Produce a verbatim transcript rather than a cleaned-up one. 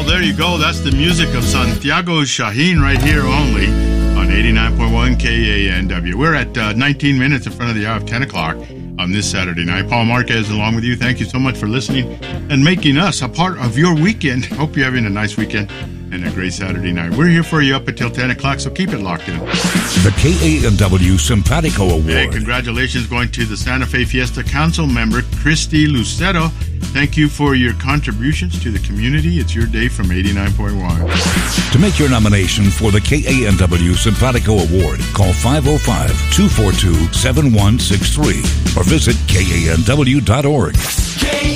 Well, there you go. That's the music of Santiago Shaheen right here only on eighty-nine point one K A N W. We're at uh, nineteen minutes in front of the hour of ten o'clock on this Saturday night. Paul Marquez along with you. Thank you so much for listening and making us a part of your weekend. Hope you're having a nice weekend and a great Saturday night. We're here for you up until ten o'clock, so keep it locked in. The K A N W Simpatico Award. Hey, congratulations going to the Santa Fe Fiesta Council member, Christy Lucero. Thank you for your contributions to the community. It's your day from eighty-nine point one. To make your nomination for the K A N W Simpatico Award, call five oh five, two four two, seven one six three or visit K A N W dot org.